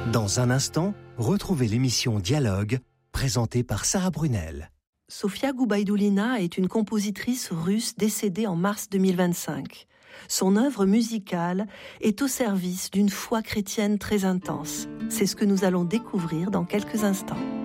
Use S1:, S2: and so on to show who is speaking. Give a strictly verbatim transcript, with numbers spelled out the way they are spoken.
S1: Dans un instant, retrouvez l'émission Dialogue, présentée par Sarah Brunel.
S2: Sofia Goubaïdoulina est une compositrice russe décédée en mars deux mille vingt-cinq. Son œuvre musicale est au service d'une foi chrétienne très intense. C'est ce que nous allons découvrir dans quelques instants.